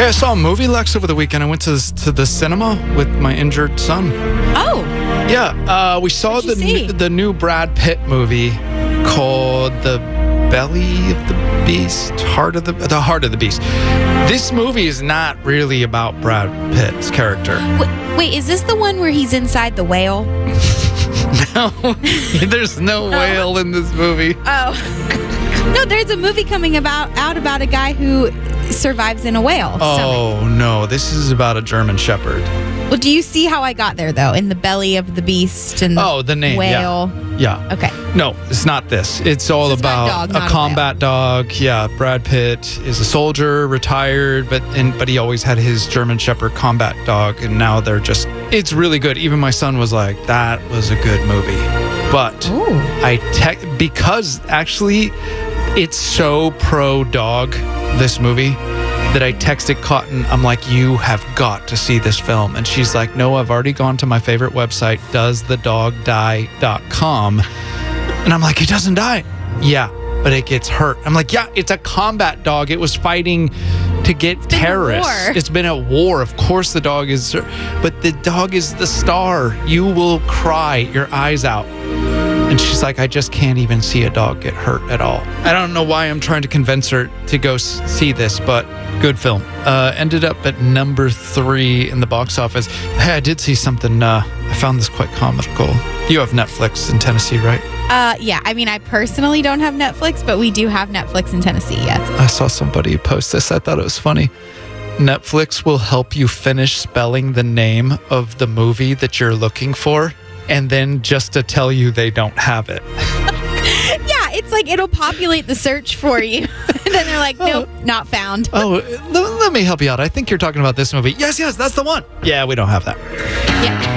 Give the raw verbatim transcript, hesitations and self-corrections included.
Hey, I saw a movie, Lex, over the weekend. I went to to the cinema with my injured son. Oh. Yeah, uh, we saw What'd you the see? n- the new Brad Pitt movie called The Belly of the Beast, Heart of the the Heart of the Beast. This movie is not really about Brad Pitt's character. Wait, wait, is this the one where he's inside the whale? No, there's no whale in this movie. Oh. No, there's a movie coming about out about a guy who survives in a whale stomach. Oh no, this is about a German Shepherd. Well, do you see how I got there, though? In the belly of the beast and the Oh, the name, whale. Yeah. Okay. No, it's not this. It's all So it's about a about dog, a not a combat dog. Yeah, Brad Pitt is a soldier, retired, but and but he always had his German Shepherd combat dog, and now they're just. It's really good. Even my son was like, "That was a good movie," but Ooh. I tech because actually, it's so pro dog this movie. That I texted Cotton, I'm like, you have got to see this film. And she's like, no, I've already gone to my favorite website, does the dog die dot com. And I'm like, it doesn't die. Yeah, but it gets hurt. I'm like, yeah, it's a combat dog. It was fighting to get been a terrorists. war. It's been a war. Of course the dog is, but the dog is the star. You will cry your eyes out. And she's like, I just can't even see a dog get hurt at all. I don't know why I'm trying to convince her to go s- see this, but good film. Uh, ended up at number three in the box office. Hey, I did see something. Uh, I found this quite comical. You have Netflix in Tennessee, right? Uh, yeah, I mean, I personally don't have Netflix, but we do have Netflix in Tennessee, yes. I saw somebody post this. I thought it was funny. Netflix will help you finish spelling the name of the movie that you're looking for, and then just to tell you they don't have it. Yeah, it's like it'll populate the search for you. And then they're like, nope, not found. Oh, let, let me help you out. I think you're talking about this movie. Yes, yes, that's the one. Yeah, we don't have that. Yeah.